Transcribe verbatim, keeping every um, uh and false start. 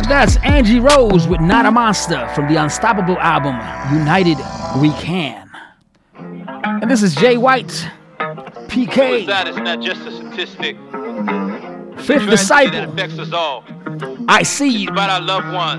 That's Angie Rose with Not a Monster from the Unstoppable album, United We Can. And this is Jay White, P K. Suicide is not just a statistic. Fifth Disciple. That affects us all. I see you. It's about our loved ones.